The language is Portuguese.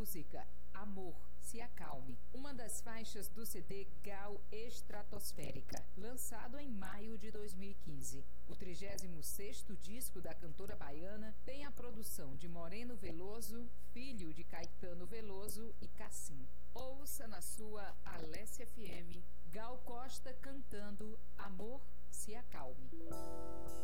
música Amor, se acalme, uma das faixas do CD Gal Estratosférica, lançado em maio de 2015. O 36º disco da cantora baiana tem a produção de Moreno Veloso, filho de Caetano Veloso e Cassim. Ouça na sua Alessia FM, Gal Costa cantando Amor, se acalme.